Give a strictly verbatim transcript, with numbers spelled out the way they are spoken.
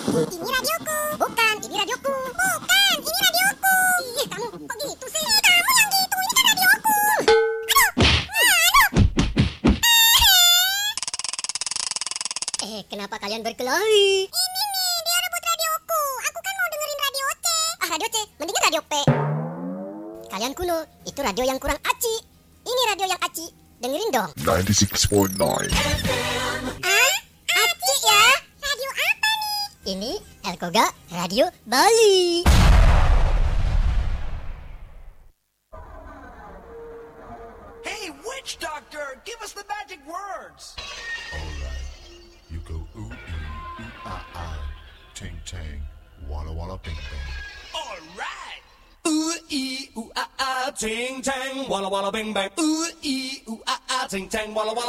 Ini radioku. Bukan, ini radioku. Bukan, ini radioku. Ih, kamu kok gitu sih? Kamu yang gitu, ini kan radioku. Aduh, aduh. Eh, kenapa kalian berkelahi? Ini nih, dia rebut radioku. Aku kan mau dengerin radio C. Ah, radio C, mendingan radio P. Kalian kuno, itu radio yang kurang aci. Ini radio yang aci, dengerin dong. ninety-six point nine. Ah, aci ya? Radio apa nih? Ini Elkoga Radio Bali. Hey, witch doctor, give us the magic words. Alright. You go ooh ee, ooh ah ah, ting tang, walla walla bing bang. All right. Ooh ee ooh ah ah ting tang walla walla bing bang. Ooh ee ooh ah ah ting tang walla walla